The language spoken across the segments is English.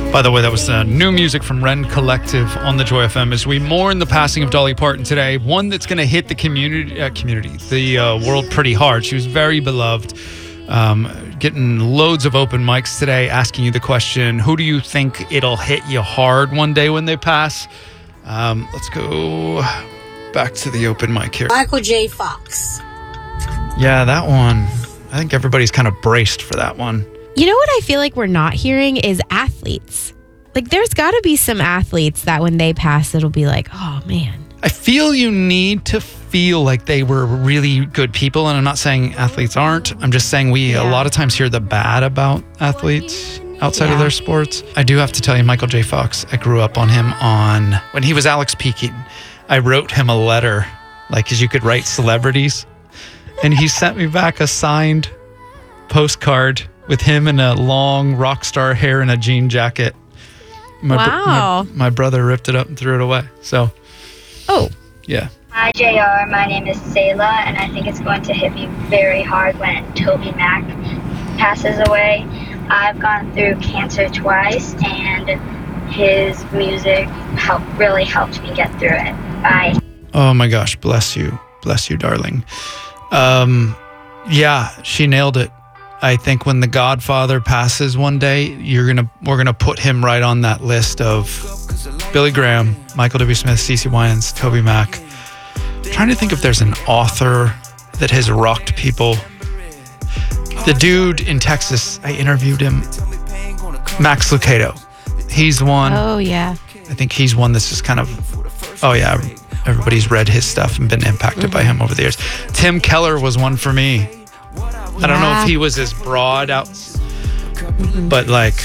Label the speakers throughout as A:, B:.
A: By the way, that was new music from Ren Collective on the Joy FM as we mourn the passing of Dolly Parton today. One that's going to hit the world pretty hard. She was very beloved. Getting loads of open mics today, asking you the question, who do you think it'll hit you hard one day when they pass? Let's go back to the open mic here.
B: Michael J. Fox.
A: Yeah, that one. I think everybody's kind of braced for that one.
C: You know what I feel like we're not hearing is athletes. Like, there's got to be some athletes that when they pass, it'll be like, oh, man.
A: I feel you need to feel like they were really good people. And I'm not saying athletes aren't. I'm just saying a lot of times hear the bad about athletes outside of their sports. I do have to tell you, Michael J. Fox, I grew up on him when he was Alex P. Keaton. I wrote him a letter, because you could write celebrities. And he sent me back a signed postcard with him in a long rock star hair and a jean jacket. My brother ripped it up and threw it away. So, yeah.
D: Hi, JR. My name is Selah, and I think it's going to hit me very hard when TobyMac passes away. I've gone through cancer twice, and his music really helped me get through it. Bye.
A: Oh my gosh, bless you. Bless you, darling. Yeah, she nailed it. I think when The Godfather passes one day, we're gonna put him right on that list of Billy Graham, Michael W. Smith, CeCe Winans, TobyMac. I'm trying to think if there's an author that has rocked people. The dude in Texas, I interviewed him, Max Lucado. He's one.
C: Oh, yeah.
A: I think he's one that's just kind of, everybody's read his stuff and been impacted by him over the years. Tim Keller was one for me. I don't know if he was as broad out, but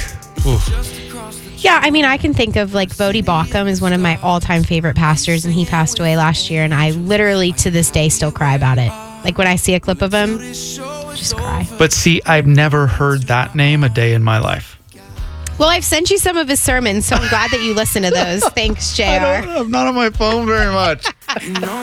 C: Yeah, I mean, I can think of Bodie Baucham is one of my all-time favorite pastors, and he passed away last year, and I literally to this day still cry about it. When I see a clip of him, just cry.
A: But see, I've never heard that name a day in my life.
C: Well, I've sent you some of his sermons, so I'm glad that you listen to those. Thanks, JR.
A: I'm not on my phone very much.